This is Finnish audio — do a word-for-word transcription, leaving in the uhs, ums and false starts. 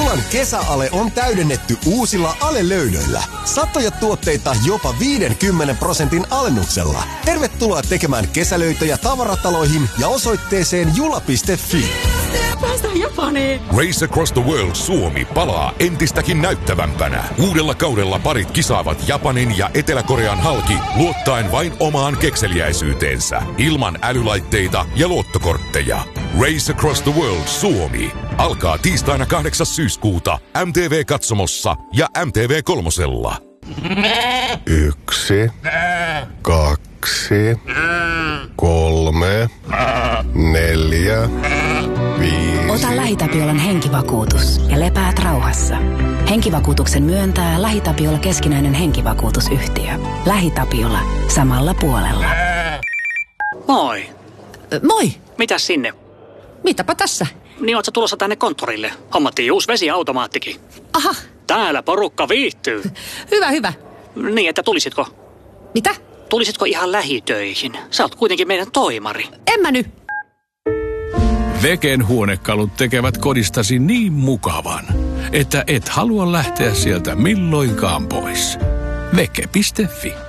Kullan kesäale on täydennetty uusilla alelöydöillä. Satoja tuotteita jopa viidenkymmenen prosentin alennuksella. Tervetuloa tekemään kesälöitöjä tavarataloihin ja osoitteeseen jula piste fi. Päästään Japaniin. Race Across the World Suomi palaa entistäkin näyttävämpänä. Uudella kaudella parit kisaavat Japanin ja Etelä-Korean halki luottaen vain omaan kekseliäisyyteensä. Ilman älylaitteita ja luottokortteja. Race Across the World Suomi alkaa tiistaina kahdeksas syyskuuta M T V-katsomossa ja M T V kolmosella. Yksi, kaksi, kolme, neljä, viisi. Ota LähiTapiolan henkivakuutus ja lepäät rauhassa. Henkivakuutuksen myöntää LähiTapiola keskinäinen henkivakuutusyhtiö. LähiTapiola. Samalla puolella. Moi. Moi. Mitäs sinne? Mitäpä tässä? Niin oot sä tulossa tänne konttorille? Hommattiin uusi vesiautomaattikin. Aha. Täällä porukka viihtyy. Hyvä, hyvä. Niin, että tulisitko? Mitä? Tulisitko ihan lähitöihin? Sä oot kuitenkin meidän toimari. En mä nyt. Veken huonekalut tekevät kodistasi niin mukavan, että et halua lähteä sieltä milloinkaan pois. Veke piste fi